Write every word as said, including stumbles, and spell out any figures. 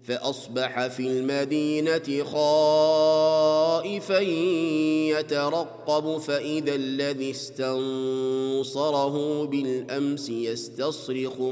فأصبح في المدينة خائفا يترقب فإذا الذي استنصره بالأمس يستصرخه